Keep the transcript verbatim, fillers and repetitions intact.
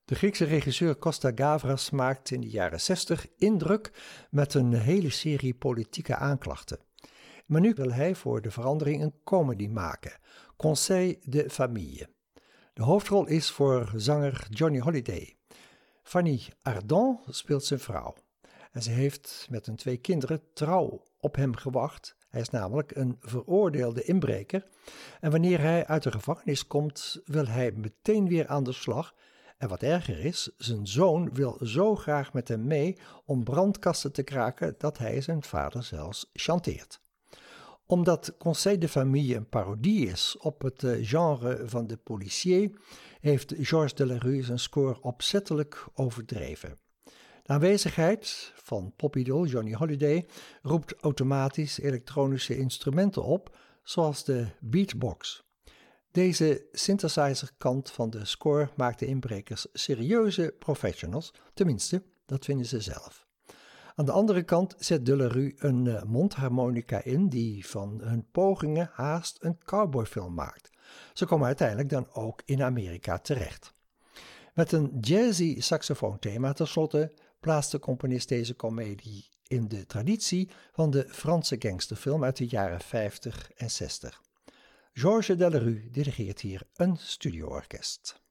De Griekse regisseur Costa Gavras maakt in de jaren zestig indruk met een hele serie politieke aanklachten. Maar nu wil hij voor de verandering een comedy maken, Conseil de Famille. De hoofdrol is voor zanger Johnny Hallyday. Fanny Ardant speelt zijn vrouw. En ze heeft met hun twee kinderen trouw op hem gewacht. Hij is namelijk een veroordeelde inbreker. En wanneer hij uit de gevangenis komt, wil hij meteen weer aan de slag. En wat erger is, zijn zoon wil zo graag met hem mee om brandkasten te kraken dat hij zijn vader zelfs chanteert. Omdat Conseil de Famille een parodie is op het genre van de policier, heeft Georges Delerue zijn score opzettelijk overdreven. De aanwezigheid van popidool Johnny Hallyday roept automatisch elektronische instrumenten op, zoals de beatbox. Deze synthesizer-kant van de score maakt de inbrekers serieuze professionals, tenminste, dat vinden ze zelf. Aan de andere kant zet Delerue een uh, mondharmonica in die van hun pogingen haast een cowboyfilm maakt. Ze komen uiteindelijk dan ook in Amerika terecht. Met een jazzy saxofoonthema tenslotte plaatst de componist deze komedie in de traditie van de Franse gangsterfilm uit de jaren vijftig en zestig. Georges Delerue dirigeert hier een studioorkest.